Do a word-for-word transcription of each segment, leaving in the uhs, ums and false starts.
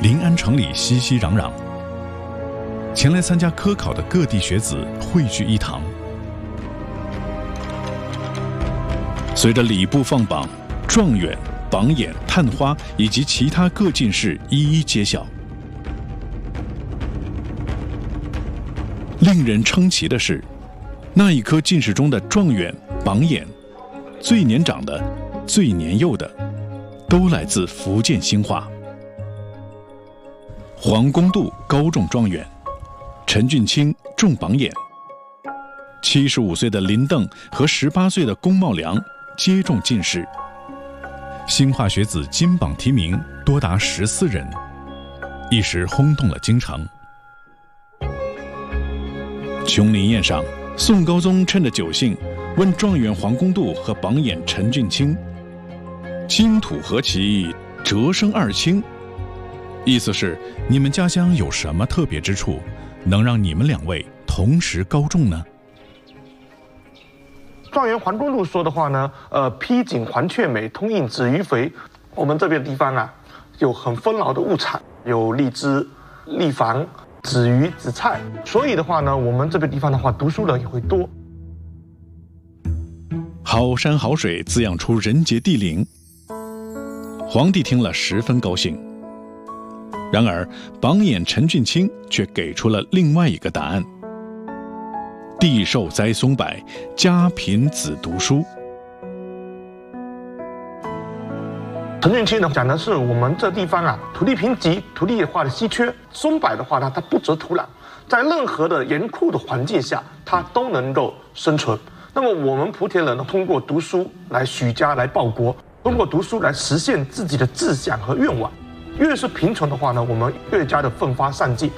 临安城里熙熙攘攘，前来参加科考的各地学子汇聚一堂。随着礼部放榜，状元、榜眼、探花以及其他各进士一一揭晓。令人称奇的是，那一科进士中的状元、榜眼，最年长的、最年幼的，都来自福建兴化。黄公度高中状元，陈俊卿中榜眼，七十五岁的林邓和十八岁的龚茂良皆中进士。兴化学子金榜题名多达十四人，一时轰动了京城。琼林宴上，宋高宗趁着酒兴，问状元黄公度和榜眼陈俊卿：“清土何其，折生二卿？”意思是你们家乡有什么特别之处，能让你们两位同时高中呢？ 状元黄公度说的话呢，呃，披锦黄雀美，通应子鱼肥。我们这边地方啊，有很丰饶的物产，有荔枝、荔房、紫鱼、紫菜，所以的话呢，我们这个地方的话，读书人也会多。 好山好水滋养出人杰地灵，皇帝听了十分高兴。然而，榜眼陈俊卿却给出了另外一个答案：地寿栽松柏，家贫子读书。 陈俊卿呢讲的是我们这地方啊，土地贫瘠，土地的话的稀缺，松柏的话呢，它不择土壤，在任何的严酷的环境下，它都能够生存。那么我们莆田人呢，通过读书来许家来报国，通过读书来实现自己的志向和愿望。越是贫穷的话呢，我们越加的奋发上进。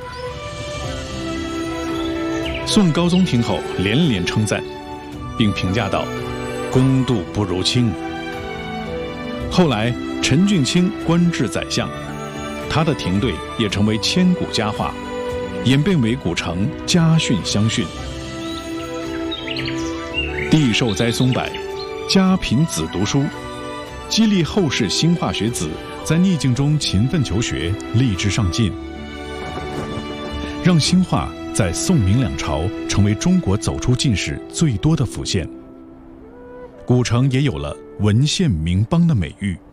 宋高宗听后连连称赞，并评价道：“公度不如卿。”后来陈俊卿官至宰相，他的廷对也成为千古佳话，演变为古城家训乡训。地寿栽松柏，家贫子读书，激励后世兴化学子在逆境中勤奋求学，励志上进，让兴化在宋明两朝成为中国走出进士最多的府县，古城也有了文献名邦的美誉。